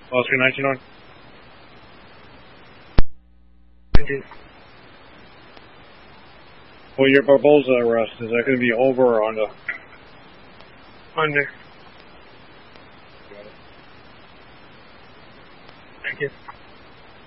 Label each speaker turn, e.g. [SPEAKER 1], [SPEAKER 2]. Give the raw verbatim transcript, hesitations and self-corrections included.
[SPEAKER 1] Oscar ninety-nine.
[SPEAKER 2] Thank you.
[SPEAKER 1] Well, your Barbosa arrest, is that going to be over or under?
[SPEAKER 2] Under. Thank you.